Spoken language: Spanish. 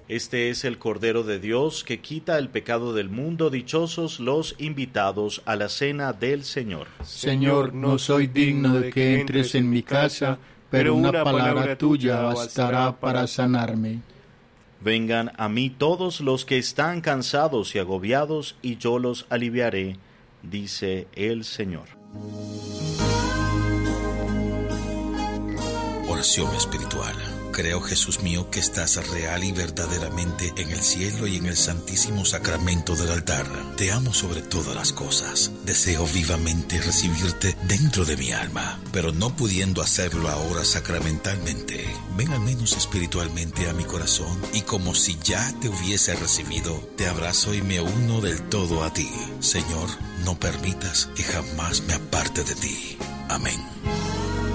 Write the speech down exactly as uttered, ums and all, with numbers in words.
Este es el Cordero de Dios que quita el pecado del mundo. Dichosos los invitados a la cena del Señor. Señor, no soy digno de que entres en mi casa, pero una palabra tuya bastará para sanarme. Vengan a mí todos los que están cansados y agobiados, y yo los aliviaré, dice el Señor. Oración espiritual. Creo, Jesús mío, que estás real y verdaderamente en el cielo y en el santísimo sacramento del altar. Te amo sobre todas las cosas. Deseo vivamente recibirte dentro de mi alma, pero no pudiendo hacerlo ahora sacramentalmente, ven al menos espiritualmente a mi corazón, y como si ya te hubiese recibido, te abrazo y me uno del todo a ti. Señor, no permitas que jamás me aparte de ti. Amén.